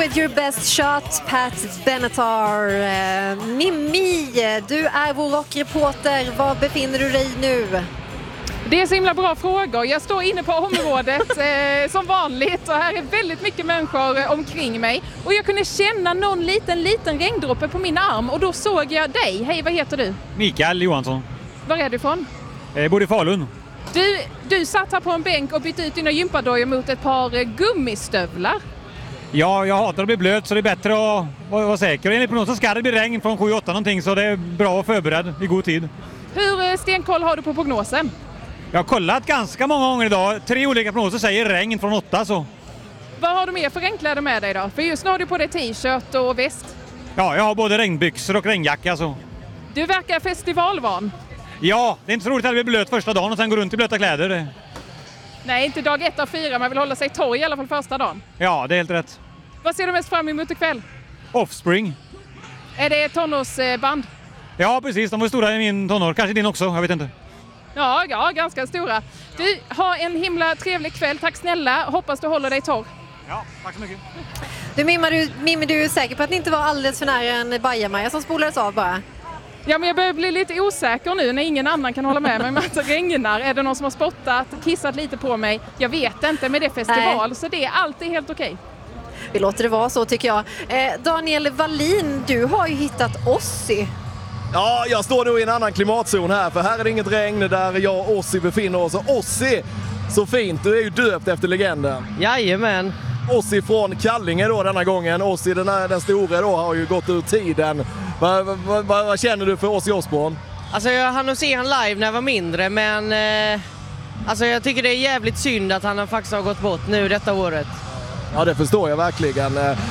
with your best shot, Pat Benatar. Mimmi, du är vår rockreporter. Var befinner du dig nu? Det är så himla bra frågor. Jag står inne på området som vanligt och här är väldigt mycket människor omkring mig. Och jag kunde känna någon liten regndroppe på min arm och då såg jag dig. Hej, vad heter du? Mikael Johansson. Var är du ifrån? Jag bor i Falun. Du satt här på en bänk och bytte ut dina gympadojor mot ett par gummistövlar. Ja, jag hatar att bli blöt så det är bättre att vara säker. Enligt prognosen ska det bli regn från 7-8 någonting så det är bra att förbereda i god tid. Hur stenkoll har du på prognosen? Jag har kollat ganska många gånger idag. 3 olika prognoser säger regn från 8 så. Vad har du mer för regnkläder med dig då? För just nu har du på dig t-shirt och väst. Ja, jag har både regnbyxor och regnjacka så. Du verkar festivalvan. Ja, det är inte så roligt att bli blöt första dagen och sen gå runt i blöta kläder. Nej, inte dag 1 av 4. Man vill hålla sig torr i alla fall första dagen. Ja, det är helt rätt. Vad ser du mest fram emot ikväll? Offspring. Är det tonårsband? Ja, precis. De var stora i min tonår. Kanske din också, jag vet inte. Ja, ganska stora. Du, har en himla trevlig kväll. Tack snälla. Hoppas du håller dig torr. Ja, tack så mycket. Du, Mimmi, du är säker på att ni inte var alldeles för nära en bajamaja som spolades av bara? Ja, men jag börjar bli lite osäker nu när ingen annan kan hålla med mig om att det regnar. Är det någon som har spottat, kissat lite på mig? Jag vet inte, men det är festival. Så det är alltid helt okej. Vi låter det vara så tycker jag. Daniel Wallin, du har ju hittat Ozzy. Ja, jag står nu i en annan klimatzon här, för här är det inget regn där jag och Ozzy befinner oss. Och Ozzy, så fint, du är ju döpt efter legenden. Jajamän. Ozzy från Kallinge då denna gången. Ozzy den stora då har ju gått ur tiden. Vad känner du för Ozzy Osbourne? Alltså jag hann att se han live när jag var mindre, men alltså jag tycker det är jävligt synd att han faktiskt har gått bort nu detta året. Ja, det förstår jag verkligen.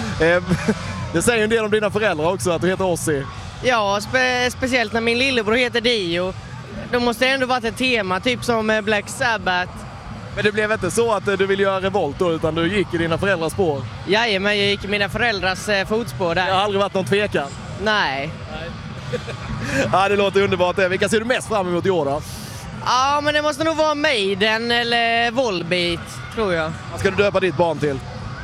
Det säger en del om dina föräldrar också att du heter Ozzy. Ja, speciellt när min lillebror heter Dio. Då måste det ändå varit ett tema, typ som Black Sabbath. Men det blev inte så att du ville göra revolt då, utan du gick i dina föräldrars spår? Jajamän, jag gick i mina föräldrars fotspår där. Det har aldrig varit någon tvekan? Nej. Ja, det låter underbart. Vilka ser du mest fram emot i år då? Ja, men det måste nog vara Maiden eller Volbeat, tror jag. Vad ska du döpa ditt barn till?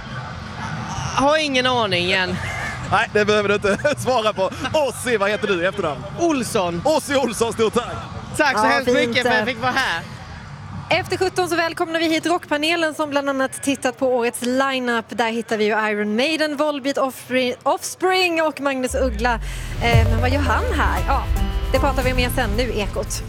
Har ingen aning än. Nej, det behöver du inte svara på. Ozzy, vad heter du i efternamn? Olsson. Ozzy Olsson, stort tack! Tack så hemskt fint. mycket för att jag fick vara här. Efter 17 så välkomnar vi hit rockpanelen som bland annat tittat på årets lineup. Där hittar vi ju Iron Maiden, Volbeat, Offspring och Magnus Uggla. Men vad gör han här? Ja, det pratar vi med sen. Nu Ekot.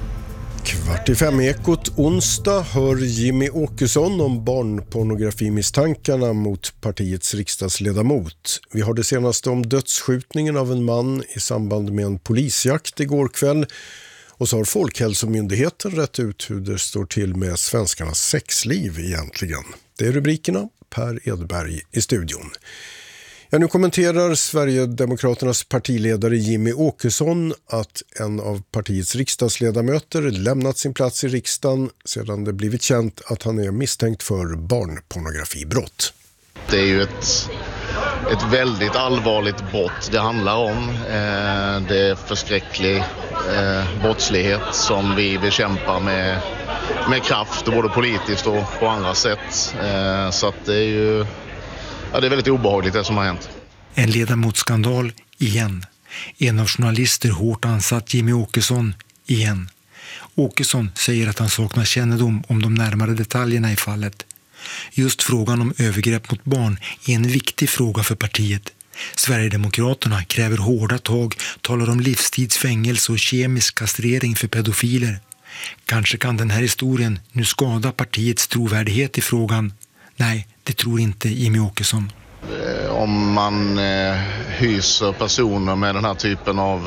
4:45 Ekot onsdag hör Jimmy Åkesson om barnpornografimisstankarna mot partiets riksdagsledamot. Vi har det senaste om dödsskjutningen av en man i samband med en polisjakt igår kväll. Och så har Folkhälsomyndigheten rätt ut hur det står till med svenskarnas sexliv egentligen. Det är rubrikerna. Per Edberg i studion. Ja, nu kommenterar Sverigedemokraternas partiledare Jimmy Åkesson att en av partiets riksdagsledamöter lämnat sin plats i riksdagen sedan det blivit känt att han är misstänkt för barnpornografibrott. Det är ju ett väldigt allvarligt brott det handlar om. Det är förskräcklig brottslighet som vi bekämpar med kraft, både politiskt och på andra sätt. Så att det är ju det är väldigt obehagligt det som har hänt. En ledamotsskandal igen. En av journalister hårt ansatt Jimmy Åkesson igen. Åkesson säger att han saknar kännedom om de närmare detaljerna i fallet. Just frågan om övergrepp mot barn är en viktig fråga för partiet. Sverigedemokraterna kräver hårda tag, talar om livstidsfängelse och kemisk kastrering för pedofiler. Kanske kan den här historien nu skada partiets trovärdighet i frågan. Nej, det tror inte Jimmy Åkesson. Om man hyser personer med den här typen av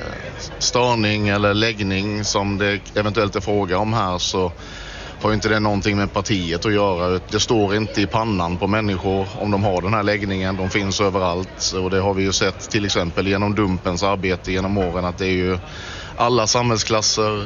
störning eller läggning som det eventuellt är fråga om här, så har inte det någonting med partiet att göra. Det står inte i pannan på människor om de har den här läggningen. De finns överallt, och det har vi ju sett till exempel genom Dumpens arbete genom åren, att det är ju alla samhällsklasser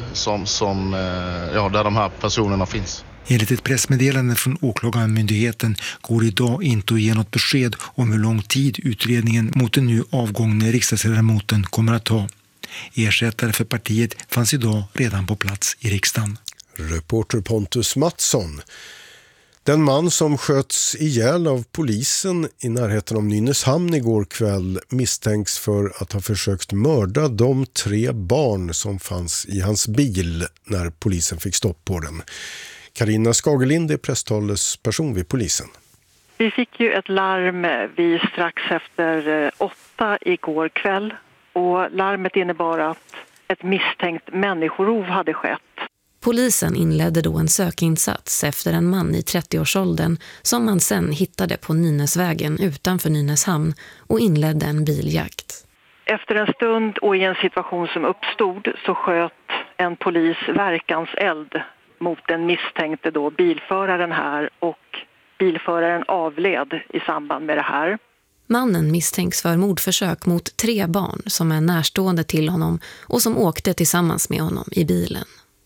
där de här personerna finns. Enligt ett pressmeddelande från åklagarmyndigheten går idag inte att ge något besked om hur lång tid utredningen mot den nu avgångne riksdagsledamoten kommer att ta. Ersättare för partiet fanns idag redan på plats i riksdagen. Reporter Pontus Mattsson. Den man som sköts ihjäl av polisen i närheten av Nynäshamn igår kväll misstänks för att ha försökt mörda de 3 barn som fanns i hans bil när polisen fick stopp på den. Carina Skagelind är presstalesperson vid polisen. Vi fick ju ett larm vid strax efter 8 igår kväll och larmet innebar att ett misstänkt människorov hade skett. Polisen inledde då en sökinsats efter en man i 30-årsåldern som man sen hittade på Nynäsvägen utanför Nynäshamn och inledde en biljakt. Efter en stund och i en situation som uppstod så sköt en polis verkanseld mot den misstänkte då bilföraren här och bilföraren avled i samband med det här. Mannen misstänks för mordförsök mot 3 barn som är närstående till honom och som åkte tillsammans med honom i bilen.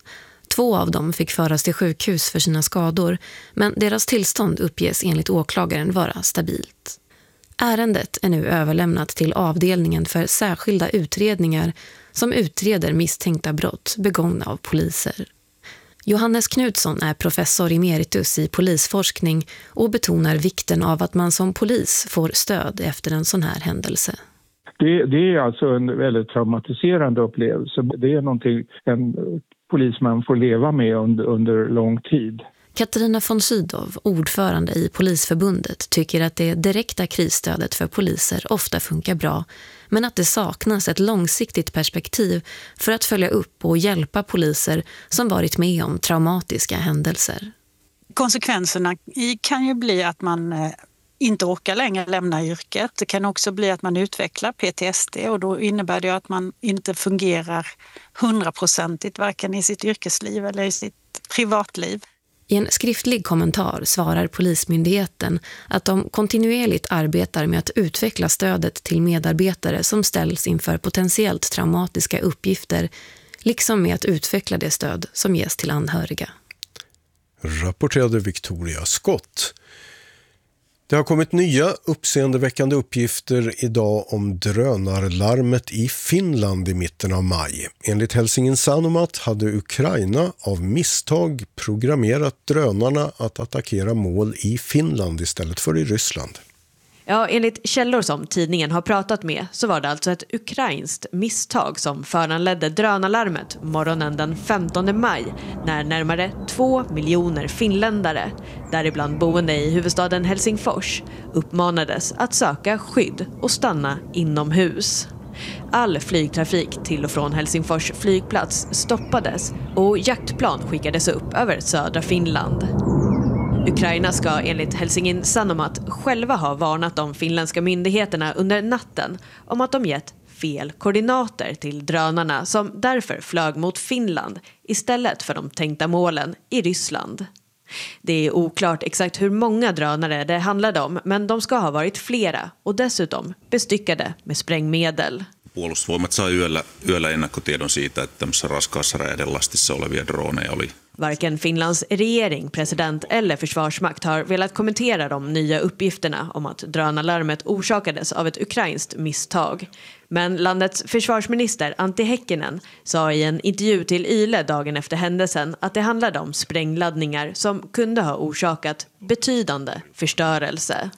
2 av dem fick föras till sjukhus för sina skador, men deras tillstånd uppges enligt åklagaren vara stabilt. Ärendet är nu överlämnat till avdelningen för särskilda utredningar som utreder misstänkta brott begångna av poliser. Johannes Knutsson är professor emeritus i polisforskning och betonar vikten av att man som polis får stöd efter en sån här händelse. Det är alltså en väldigt traumatiserande upplevelse. Det är någonting en polisman får leva med under lång tid. Katarina von Sydow, ordförande i Polisförbundet, tycker att det direkta krisstödet för poliser ofta funkar bra, men att det saknas ett långsiktigt perspektiv för att följa upp och hjälpa poliser som varit med om traumatiska händelser. Konsekvenserna kan ju bli att man inte orkar längre lämna yrket. Det kan också bli att man utvecklar PTSD och då innebär det att man inte fungerar 100% varken i sitt yrkesliv eller i sitt privatliv. I en skriftlig kommentar svarar Polismyndigheten att de kontinuerligt arbetar med att utveckla stödet till medarbetare som ställs inför potentiellt traumatiska uppgifter, liksom med att utveckla det stöd som ges till anhöriga. Rapporterade Victoria Scott. Det har kommit nya uppseendeväckande uppgifter idag om drönarlarmet i Finland i mitten av maj. Enligt Helsingin Sanomat hade Ukraina av misstag programmerat drönarna att attackera mål i Finland istället för i Ryssland. Ja, enligt källor som tidningen har pratat med så var det alltså ett ukrainskt misstag som föranledde drönarlarmet morgonen den 15 maj när närmare 2 miljoner finländare, däribland boende i huvudstaden Helsingfors, uppmanades att söka skydd och stanna inomhus. All flygtrafik till och från Helsingfors flygplats stoppades och jaktplan skickades upp över södra Finland. Ukraina ska enligt Helsingin Sanomat själva ha varnat de finländska myndigheterna under natten om att de gett fel koordinater till drönarna som därför flög mot Finland istället för de tänkta målen i Ryssland. Det är oklart exakt hur många drönare det handlade om, men de ska ha varit flera och dessutom bestyckade med sprängmedel. Puolustusvoimat sai yöllä ennakkotiedon siitä, että tämmöisessä raskaassa räjähdelastissa olevia droneja oli. Varken Finlands regering, president eller försvarsmakt har velat kommentera de nya uppgifterna om att drönarlarmet orsakades av ett ukrainskt misstag. Men landets försvarsminister Antti Häkkinen sa i en intervju till Yle dagen efter händelsen att det handlade om sprängladdningar som kunde ha orsakat betydande förstörelse.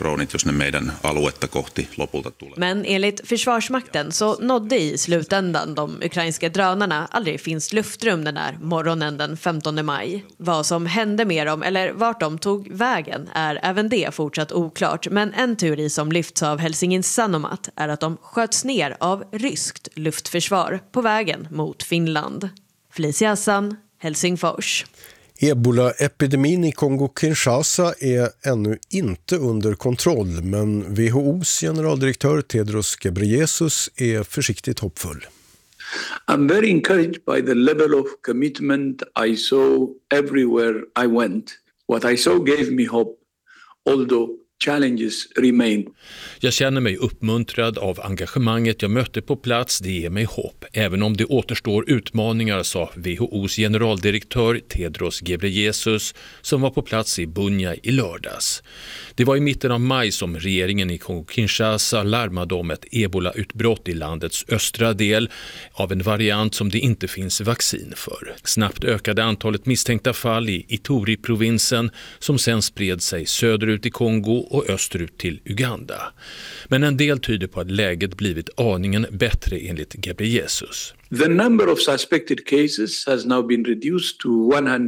Men enligt försvarsmakten så nådde i slutändan de ukrainska drönarna aldrig finns luftrum den här morgonen den 15 maj. Vad som hände med dem eller vart de tog vägen är även det fortsatt oklart. Men en teori som lyfts av Helsingin Sanomat är att de sköts ner av ryskt luftförsvar på vägen mot Finland. Felicia Hassan, Helsingfors. Ebola-epidemin i Kongo-Kinshasa är ännu inte under kontroll, men WHO:s generaldirektör Tedros Ghebreyesus är försiktigt hoppfull. I'm very encouraged by the level of commitment I saw everywhere I went. What I saw gave me hope, although challenges remain. Jag känner mig uppmuntrad av engagemanget jag mötte på plats. Det ger mig hopp. Även om det återstår utmaningar, sa WHO:s generaldirektör Tedros Ghebreyesus som var på plats i Bunia i lördags. Det var i mitten av maj som regeringen i Kongo-Kinshasa larmade om ett ebola-utbrott i landets östra del av en variant som det inte finns vaccin för. Snabbt ökade antalet misstänkta fall i Ituri-provinsen som sen spred sig söderut i Kongo och österut till Uganda. Men en del tyder på att läget blivit aningen bättre enligt Ghebreyesus. The number of suspected cases has now been reduced to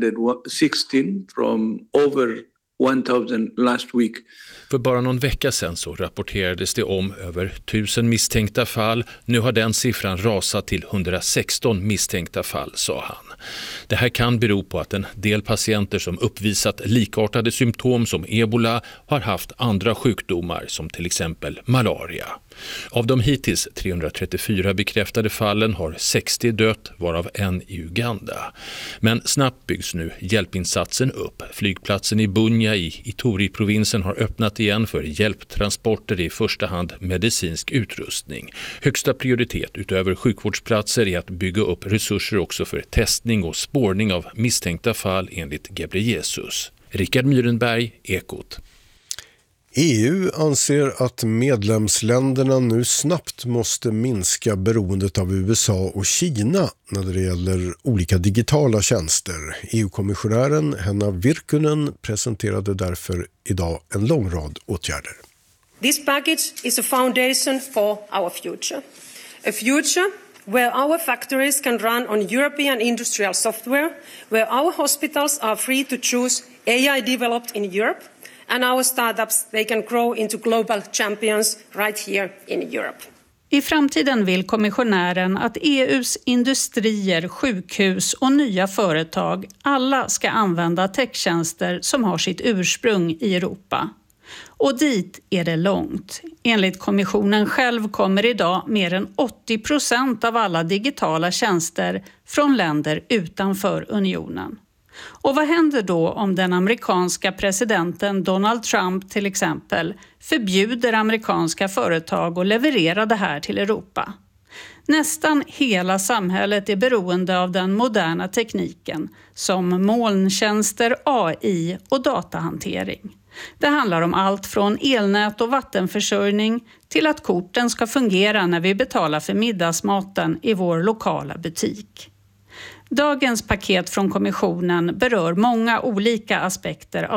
116 from over 1000 last week. För bara någon vecka sedan så rapporterades det om över 1000 misstänkta fall. Nu har den siffran rasat till 116 misstänkta fall, sa han. Det här kan bero på att en del patienter som uppvisat likartade symptom som ebola har haft andra sjukdomar som till exempel malaria. Av de hittills 334 bekräftade fallen har 60 dött, varav en i Uganda. Men snabbt byggs nu hjälpinsatsen upp. Flygplatsen i Bunia i Ituri-provinsen har öppnat igen för hjälptransporter, i första hand medicinsk utrustning. Högsta prioritet utöver sjukvårdsplatser är att bygga upp resurser också för testning och spårning av misstänkta fall enligt Ghebreyesus. Rickard Myrenberg, Ekot. EU anser att medlemsländerna nu snabbt måste minska beroendet av USA och Kina när det gäller olika digitala tjänster. EU-kommissionären Henna Virkkunen presenterade därför idag en lång rad åtgärder. This package is a foundation for our future. A future where our factories can run on European industrial software, where our hospitals are free to choose AI developed in Europe, and our startups, they can grow into global champions right here in Europe. I framtiden vill kommissionären att EUs industrier, sjukhus och nya företag alla ska använda techtjänster som har sitt ursprung i Europa. Och dit är det långt. Enligt kommissionen själv kommer idag mer än 80% av alla digitala tjänster från länder utanför unionen. Och vad händer då om den amerikanska presidenten Donald Trump till exempel förbjuder amerikanska företag att leverera det här till Europa? Nästan hela samhället är beroende av den moderna tekniken som molntjänster, AI och datahantering. Det handlar om allt från elnät och vattenförsörjning till att korten ska fungera när vi betalar för middagsmaten i vår lokala butik. Dagens paket från kommissionen berör många olika aspekter av